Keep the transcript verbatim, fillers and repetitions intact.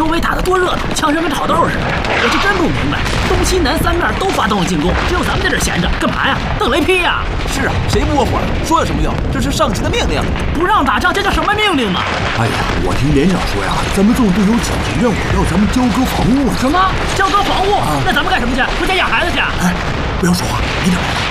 围打得多热闹，枪声跟炒豆似的。我是真不明白，东西南三面都发动了进攻，只有咱们在这闲着，干嘛呀？等雷劈呀！ 是啊，谁不窝火？说有什么用？这是上级的命令， 不让打仗，这叫什么命令嘛？ 哎呀，我听连长说呀，咱们纵队有紧急任务，要咱们交割房屋。 什么？交割房屋？啊、那咱们干什么去？回家养孩子去？ 哎，不要说话，连长来了。